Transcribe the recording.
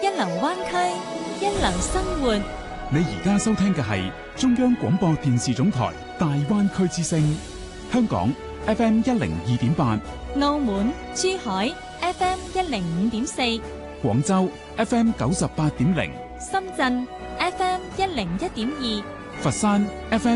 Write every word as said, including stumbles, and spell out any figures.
一流灣區，一流生活。 你而家收聽嘅係中央廣播電視總台大灣區之聲，香港 F M 一零二點八， 澳門、珠海 F M 一零五點四， 廣州 F M 九十八點零， 深圳 F M 一零一點二， 佛山 F M